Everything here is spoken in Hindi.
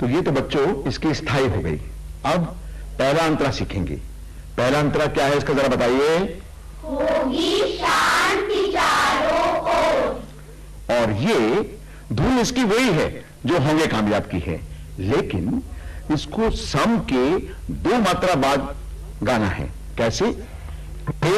तो ये तो बच्चों इसकी स्थाई हो गई। अब पहला अंतरा सीखेंगे। पहला अंतरा क्या है इसका जरा बताइए। होगी शांति चारों ओर। और ये धुन इसकी वही है जो होंगे कामयाब की है, लेकिन इसको सम के 2 मात्रा बाद गाना है। कैसे?